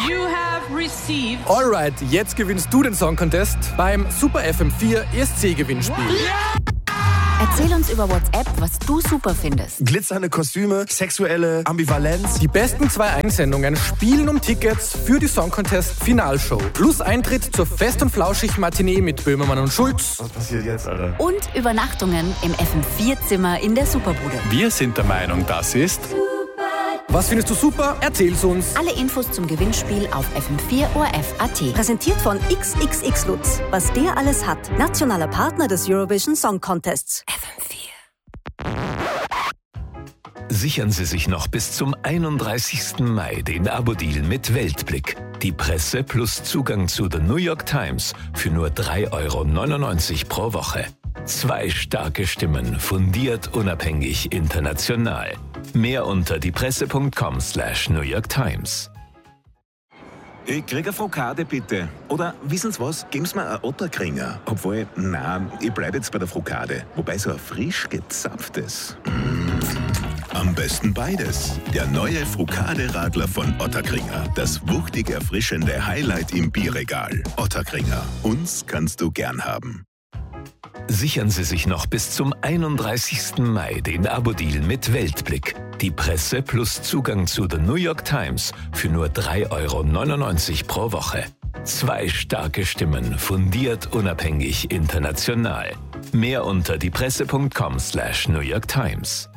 You have received. Alright, jetzt gewinnst du den Song Contest beim Super FM4 ESC-Gewinnspiel. Erzähl uns über WhatsApp, was du super findest. Glitzernde Kostüme, sexuelle Ambivalenz. Die besten 2 Einsendungen spielen um Tickets für die Song Contest Finalshow. Plus Eintritt zur Fest und Flauschig Matinee mit Böhmermann und Schulz. Was passiert jetzt, Alter? Und Übernachtungen im FM4-Zimmer in der Superbude. Wir sind der Meinung, das ist... Was findest du super? Erzähl's uns. Alle Infos zum Gewinnspiel auf fm4orf.at. Präsentiert von XXX Lutz. Was der alles hat. Nationaler Partner des Eurovision Song Contests. FM4. Sichern Sie sich noch bis zum 31. Mai den Abo-Deal mit Weltblick. Die Presse plus Zugang zu The New York Times für nur 3,99 € pro Woche. 2 starke Stimmen, fundiert, unabhängig, international. Mehr unter diepresse.com/New York Times. Ich krieg eine Frokade, bitte. Oder, wissen Sie was, geben Sie mir einen Otterkringer. Obwohl, nein, ich bleibe jetzt bei der Frokade. Wobei so ein frisch gezapftes. Am besten beides. Der neue Frokade-Radler von Otterkringer. Das wuchtig erfrischende Highlight im Bierregal. Otterkringer. Uns kannst du gern haben. Sichern Sie sich noch bis zum 31. Mai den Abo-Deal mit Weltblick. Die Presse plus Zugang zu The New York Times für nur 3,99 € pro Woche. 2 starke Stimmen, fundiert, unabhängig, international. Mehr unter diepresse.com/New York Times.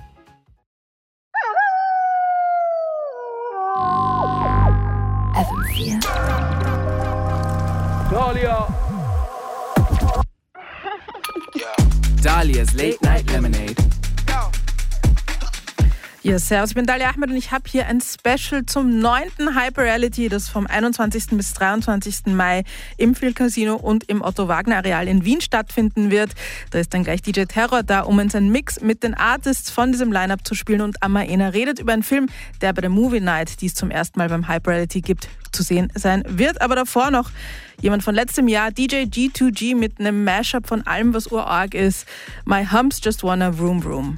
FM4. Dalia's Late Night Lemonade. Ja, servus, ich bin Dalia Ahmed und ich habe hier ein Special zum 9. Hyper Reality, das vom 21. bis 23. Mai im Phil Casino und im Otto-Wagner-Areal in Wien stattfinden wird. Da ist dann gleich DJ Terror da, um uns einen Mix mit den Artists von diesem Line-Up zu spielen. Und Amaena redet über einen Film, der bei der Movie Night, die es zum ersten Mal beim Hyper Reality gibt, zu sehen sein wird. Aber davor noch jemand von letztem Jahr, DJ G2G mit einem Mashup von allem, was urarg ist. My Humps Just Wanna Vroom Vroom.